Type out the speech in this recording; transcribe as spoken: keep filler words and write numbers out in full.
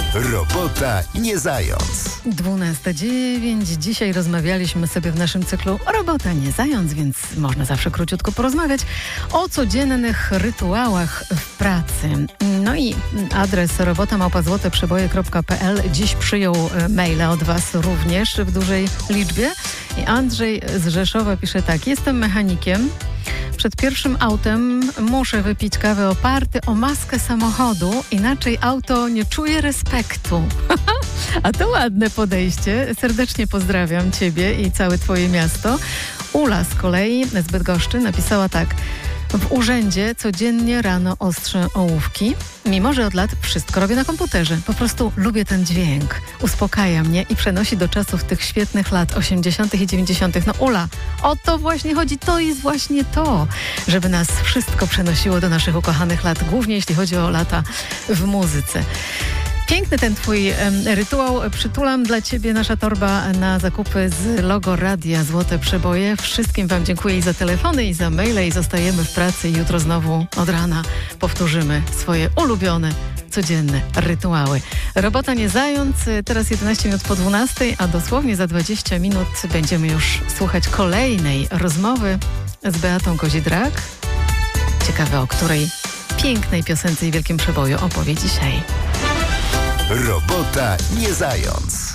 Robota nie zając. dwunasta dziewięć. Dzisiaj rozmawialiśmy sobie w naszym cyklu Robota nie zając, więc można zawsze króciutko porozmawiać o codziennych rytuałach w pracy. No i adres robota małpa złote przeboje kropka pe el dziś przyjął maile od Was również w dużej liczbie. I Andrzej z Rzeszowa pisze tak: jestem mechanikiem. Przed pierwszym autem muszę wypić kawę oparty o maskę samochodu, inaczej auto nie czuje respektu. A to ładne podejście. Serdecznie pozdrawiam Ciebie i całe Twoje miasto. Ula z kolei z Bydgoszczy napisała tak: w urzędzie codziennie rano ostrzę ołówki, mimo że od lat wszystko robię na komputerze. Po prostu lubię ten dźwięk. Uspokaja mnie i przenosi do czasów tych świetnych lat osiemdziesiątych i dziewięćdziesiątych. No Ula, o to właśnie chodzi. To jest właśnie to, żeby nas wszystko przenosiło do naszych ukochanych lat, głównie jeśli chodzi o lata w muzyce. Piękny ten Twój em, rytuał. Przytulam dla Ciebie nasza torba na zakupy z logo Radia Złote Przeboje. Wszystkim Wam dziękuję i za telefony, i za maile, i zostajemy w pracy. I jutro znowu od rana powtórzymy swoje ulubione, codzienne rytuały. Robota nie zając. Teraz jedenaście minut po dwunastej, a dosłownie za dwadzieścia minut będziemy już słuchać kolejnej rozmowy z Beatą Kozidrak. Ciekawe, o której pięknej piosence i wielkim przeboju opowie dzisiaj. Robota nie zając.